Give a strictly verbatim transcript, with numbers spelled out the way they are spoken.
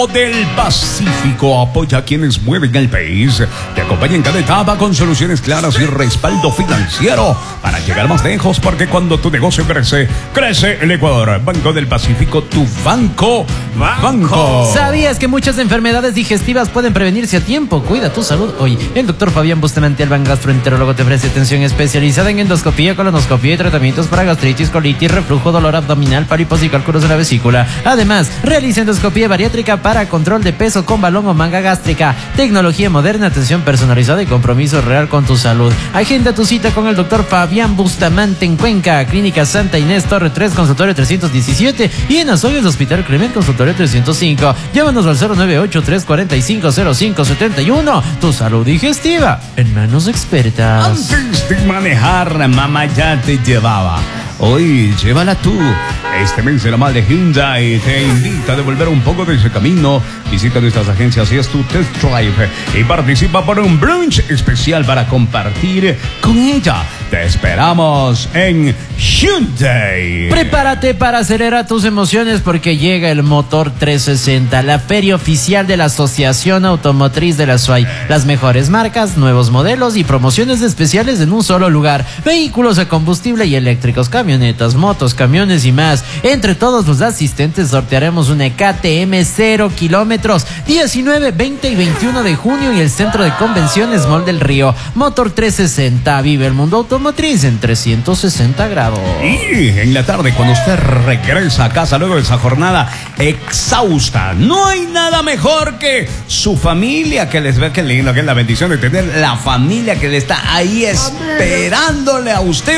Del Pacífico apoya a quienes mueven el país. Te acompaña en cada etapa con soluciones claras y respaldo financiero para llegar más lejos, porque cuando tu negocio crece, crece el Ecuador. Banco del Pacífico, tu banco. Banco. ¿Sabías que muchas enfermedades digestivas pueden prevenirse a tiempo? Cuida tu salud hoy. El doctor Fabián Bustamante Albán, gastroenterólogo, te ofrece atención especializada en endoscopía, colonoscopía y tratamientos para gastritis, colitis, reflujo, dolor abdominal, pólipos y cálculos de la vesícula. Además, realiza endoscopía bariátrica para Para control de peso con balón o manga gástrica. Tecnología moderna, atención personalizada y compromiso real con tu salud. Agenda tu cita con el doctor Fabián Bustamante en Cuenca, Clínica Santa Inés, Torre tres, consultorio trescientos diecisiete, y en Azogues, Hospital Clement, consultorio trescientos cinco. Llámanos al cero nueve ocho, tres cuatro cinco, cero cinco siete uno. Tu salud digestiva en manos expertas. Antes de manejar, mamá ya te llevaba. Hoy llévala tú. Este mes de la madre Hyundai te invita a devolver un poco de ese camino. Visita nuestras agencias y haz tu test drive y participa por un brunch especial para compartir con ella. Te esperamos en Hyundai. Prepárate para acelerar tus emociones, porque llega el Motor trescientos sesenta, la feria oficial de la Asociación Automotriz de la S U A Y. Las mejores marcas, nuevos modelos y promociones especiales en un solo lugar. Vehículos a combustible y eléctricos, camionetas, motos, camiones y más. Entre todos los asistentes sortearemos una K T M cero kilómetros, diecinueve, veinte y veintiuno de junio en el Centro de Convenciones Mall del Río. Motor trescientos sesenta, vive el mundo automotriz en trescientos sesenta grados. Y en la tarde, cuando usted regresa a casa luego de esa jornada exhausta, no hay nada mejor que su familia que les ve. Qué lindo, que es la bendición de tener la familia que le está ahí esperándole a usted.